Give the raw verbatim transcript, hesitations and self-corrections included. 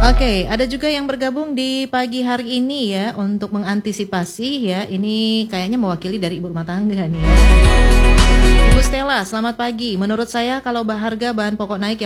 Oke, ada juga yang bergabung di pagi hari ini ya untuk mengantisipasi ya. Ini kayaknya mewakili dari ibu rumah tangga nih ya. Ibu Stella, selamat pagi. Menurut saya kalau harga bahan pokok naik yang